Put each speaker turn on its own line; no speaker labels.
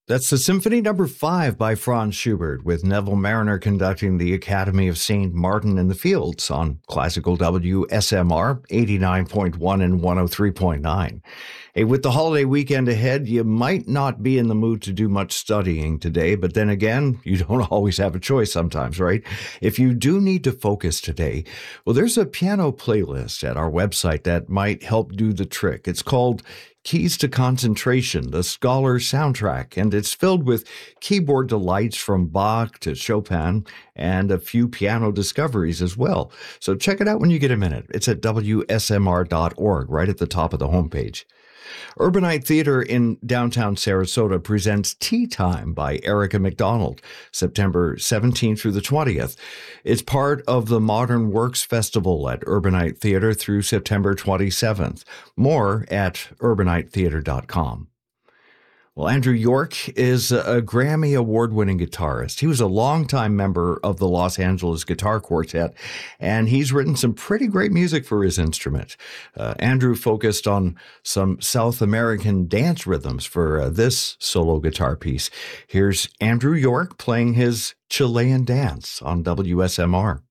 That's the Symphony Number 5 by Franz Schubert, with Neville Mariner conducting the Academy of St. Martin in the Fields on Classical WSMR 89.1 and 103.9. Hey, with the holiday weekend ahead, you might not be in the mood to do much studying today, but then again, you don't always have a choice sometimes, right? If you do need to focus today, well, there's a piano playlist at our website that might help do the trick. It's called Keys to Concentration, the Scholar Soundtrack, and it's filled with keyboard delights from Bach to Chopin and a few piano discoveries as well. So check it out when you get a minute. It's at WSMR.org, right at the top of the homepage. Urbanite Theater in downtown Sarasota presents Tea Time by Erica McDonald, September 17th through the 20th. It's part of the Modern Works Festival at Urbanite Theater through September 27th. More at urbanitetheater.com. Well, Andrew York is a Grammy Award-winning guitarist. He was a longtime member of the Los Angeles Guitar Quartet, and he's written some pretty great music for his instrument. Andrew focused on some South American dance rhythms for this solo guitar piece. Here's Andrew York playing his Chilean dance on WSMR.